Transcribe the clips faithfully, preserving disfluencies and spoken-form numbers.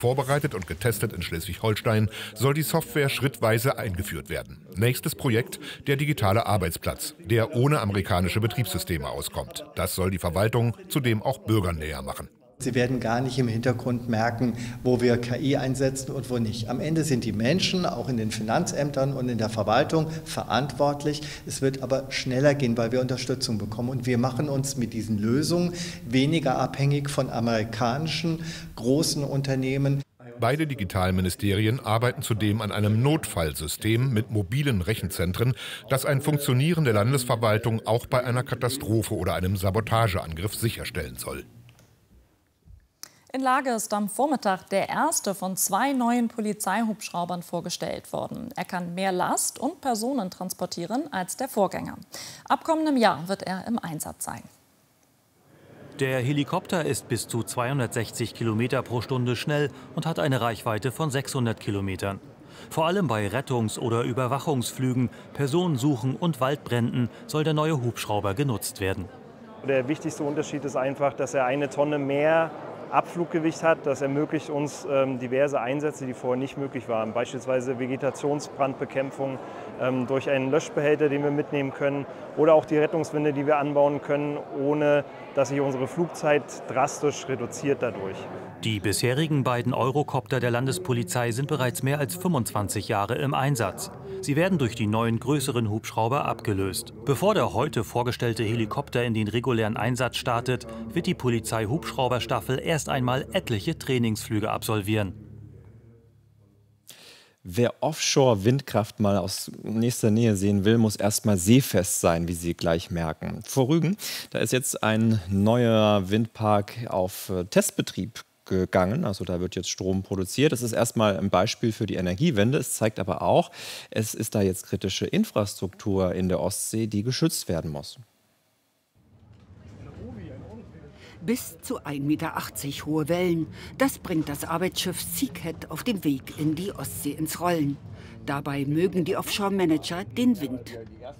Vorbereitet und getestet in Schleswig-Holstein soll die Software schrittweise eingeführt werden. Nächstes Projekt, der digitale Arbeitsplatz, der ohne amerikanische Betriebssysteme auskommt. Das soll die Verwaltung zudem auch Bürgern näher machen. Sie werden gar nicht im Hintergrund merken, wo wir K I einsetzen und wo nicht. Am Ende sind die Menschen, auch in den Finanzämtern und in der Verwaltung, verantwortlich. Es wird aber schneller gehen, weil wir Unterstützung bekommen. Und wir machen uns mit diesen Lösungen weniger abhängig von amerikanischen großen Unternehmen. Beide Digitalministerien arbeiten zudem an einem Notfallsystem mit mobilen Rechenzentren, das eine funktionierende Landesverwaltung auch bei einer Katastrophe oder einem Sabotageangriff sicherstellen soll. In Lage ist am Vormittag der erste von zwei neuen Polizeihubschraubern vorgestellt worden. Er kann mehr Last und Personen transportieren als der Vorgänger. Ab kommendem Jahr wird er im Einsatz sein. Der Helikopter ist bis zu zweihundertsechzig Kilometer pro Stunde schnell und hat eine Reichweite von sechshundert Kilometern. Vor allem bei Rettungs- oder Überwachungsflügen, Personensuchen und Waldbränden soll der neue Hubschrauber genutzt werden. Der wichtigste Unterschied ist einfach, dass er eine Tonne mehr Abfluggewicht hat. Das ermöglicht uns ähm, diverse Einsätze, die vorher nicht möglich waren. Beispielsweise Vegetationsbrandbekämpfung ähm, durch einen Löschbehälter, den wir mitnehmen können, oder auch die Rettungswinde, die wir anbauen können, ohne dass sich unsere Flugzeit drastisch reduziert dadurch. Die bisherigen beiden Eurocopter der Landespolizei sind bereits mehr als fünfundzwanzig Jahre im Einsatz. Sie werden durch die neuen größeren Hubschrauber abgelöst. Bevor der heute vorgestellte Helikopter in den regulären Einsatz startet, wird die Polizei-Hubschrauberstaffel erst einmal etliche Trainingsflüge absolvieren. Wer Offshore-Windkraft mal aus nächster Nähe sehen will, muss erstmal seefest sein, wie Sie gleich merken. Vor Rügen, da ist jetzt ein neuer Windpark auf Testbetrieb gegangen. Also da wird jetzt Strom produziert. Das ist erstmal ein Beispiel für die Energiewende. Es zeigt aber auch, es ist da jetzt kritische Infrastruktur in der Ostsee, die geschützt werden muss. Bis zu ein Meter achtzig hohe Wellen. Das bringt das Arbeitsschiff Seacat auf dem Weg in die Ostsee ins Rollen. Dabei mögen die Offshore-Manager den Wind.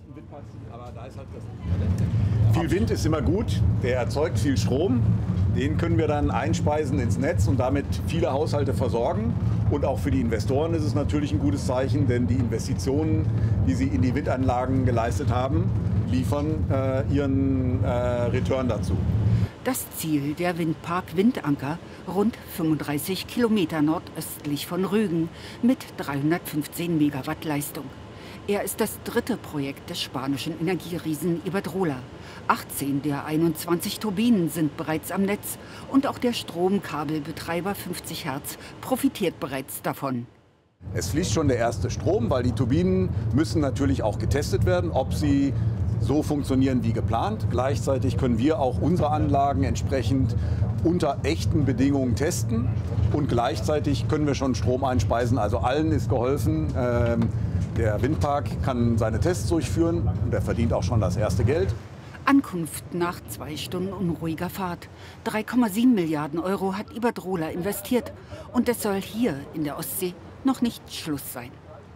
Viel Wind ist immer gut, der erzeugt viel Strom. Den können wir dann einspeisen ins Netz und damit viele Haushalte versorgen. Und auch für die Investoren ist es natürlich ein gutes Zeichen, denn die Investitionen, die sie in die Windanlagen geleistet haben, liefern äh, ihren äh, Return dazu. Das Ziel der Windpark Windanker, rund fünfunddreißig Kilometer nordöstlich von Rügen mit dreihundertfünfzehn Megawatt Leistung. Er ist das dritte Projekt des spanischen Energieriesen Iberdrola. achtzehn der einundzwanzig Turbinen sind bereits am Netz und auch der Stromkabelbetreiber fünfzig Hertz profitiert bereits davon. Es fließt schon der erste Strom, weil die Turbinen müssen natürlich auch getestet werden, ob sie so funktionieren wie geplant. Gleichzeitig können wir auch unsere Anlagen entsprechend unter echten Bedingungen testen und gleichzeitig können wir schon Strom einspeisen. Also allen ist geholfen. Ähm, der Windpark kann seine Tests durchführen und er verdient auch schon das erste Geld. Ankunft nach zwei Stunden unruhiger Fahrt. drei Komma sieben Milliarden Euro hat Iberdrola investiert und es soll hier in der Ostsee noch nicht Schluss sein.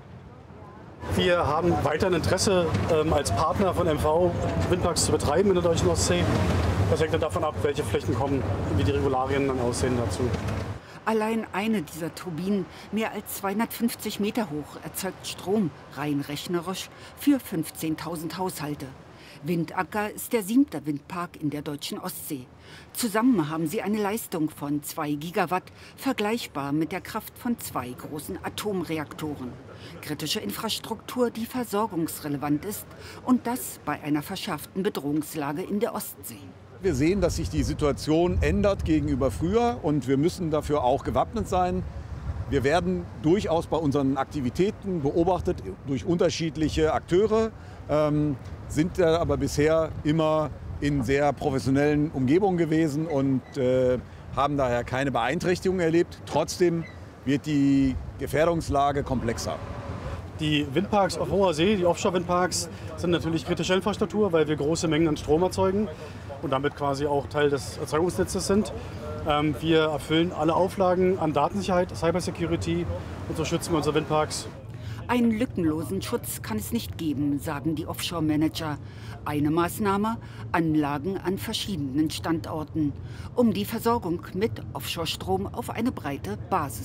Wir haben weiter ein Interesse, ähm, als Partner von M V Windparks zu betreiben in der deutschen Ostsee. Das hängt dann davon ab, welche Flächen kommen, wie die Regularien dann aussehen dazu. Allein eine dieser Turbinen, mehr als zweihundertfünfzig Meter hoch, erzeugt Strom, rein rechnerisch, für fünfzehntausend Haushalte. Windanker ist der siebte Windpark in der deutschen Ostsee. Zusammen haben sie eine Leistung von zwei Gigawatt, vergleichbar mit der Kraft von zwei großen Atomreaktoren. Kritische Infrastruktur, die versorgungsrelevant ist und das bei einer verschärften Bedrohungslage in der Ostsee. Wir sehen, dass sich die Situation ändert gegenüber früher und wir müssen dafür auch gewappnet sein. Wir werden durchaus bei unseren Aktivitäten beobachtet durch unterschiedliche Akteure, ähm, sind aber bisher immer in sehr professionellen Umgebungen gewesen und äh, haben daher keine Beeinträchtigung erlebt. Trotzdem wird die Gefährdungslage komplexer. Die Windparks auf hoher See, die Offshore-Windparks, sind natürlich kritische Infrastruktur, weil wir große Mengen an Strom erzeugen und damit quasi auch Teil des Erzeugungsnetzes sind. Ähm, wir erfüllen alle Auflagen an Datensicherheit, Cybersecurity und so schützen wir unsere Windparks. Einen lückenlosen Schutz kann es nicht geben, sagen die Offshore-Manager. Eine Maßnahme: Anlagen an verschiedenen Standorten, um die Versorgung mit Offshore-Strom auf eine breite Basis